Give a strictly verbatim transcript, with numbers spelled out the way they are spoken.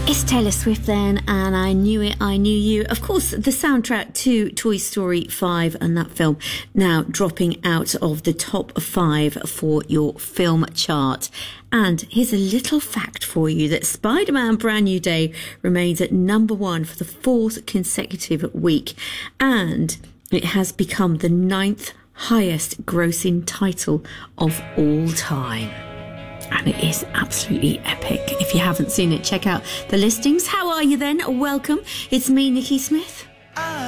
It's Taylor Swift then, and I Knew It, I Knew You. Of course, the soundtrack to Toy Story five and that film now dropping out of the top five for your film chart. And here's a little fact for you that Spider-Man Brand New Day remains at number one for the fourth consecutive week. And it has become the ninth highest grossing title of all time. And it is absolutely epic. If you haven't seen it, check out the listings. How are you then? Welcome. It's me, Nikki Smith.